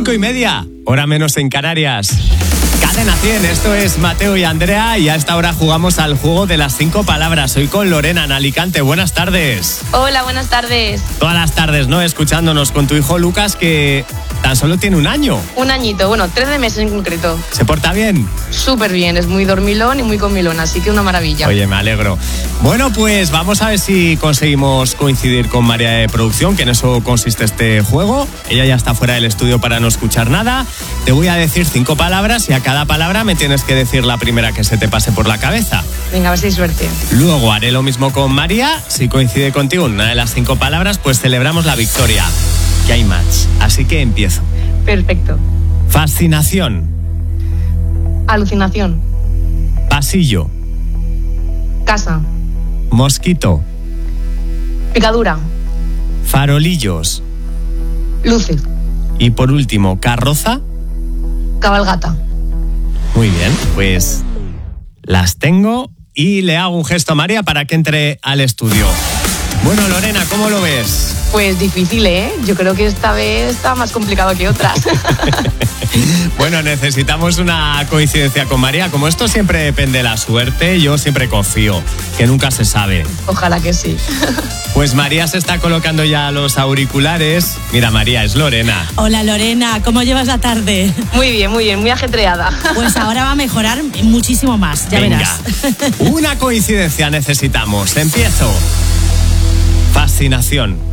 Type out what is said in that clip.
5:30, hora menos en Canarias. Cadena 100, esto es Mateo y Andrea y a esta hora jugamos al juego de las 5 palabras. Hoy con Lorena en Alicante. Buenas tardes. Hola, buenas tardes. Todas las tardes, ¿no? Escuchándonos con tu hijo Lucas, que tan solo tiene un año. Un añito, bueno, 13 meses en concreto. ¿Se porta bien? Súper bien, es muy dormilón y muy comilón, así que una maravilla. Oye, me alegro. Bueno, pues vamos a ver si conseguimos coincidir con María de Producción, que en eso consiste este juego. Ella ya está fuera del estudio para no escuchar nada. Te voy a decir 5 palabras y a cada palabra me tienes que decir la primera que se te pase por la cabeza. Venga, a ver si hay suerte. Luego haré lo mismo con María. Si coincide contigo en una de las 5 palabras, pues celebramos la victoria. Que hay match. Así que empiezo. Perfecto. Fascinación. Alucinación. Pasillo. Casa. Mosquito. Picadura. Farolillos. Luces. Y por último, carroza. Cabalgata. Muy bien, pues las tengo y le hago un gesto a María para que entre al estudio. Bueno, Lorena, ¿cómo lo ves? Pues difícil, ¿eh? Yo creo que esta vez está más complicado que otras. Bueno, necesitamos una coincidencia con María. Como esto siempre depende de la suerte, yo siempre confío, que nunca se sabe. Ojalá que sí. Pues María se está colocando ya los auriculares. Mira, María, es Lorena. Hola, Lorena, ¿cómo llevas la tarde? Muy bien, muy ajetreada. Pues ahora va a mejorar muchísimo más, ya Venga, verás. Una coincidencia necesitamos. Empiezo. Fascinación.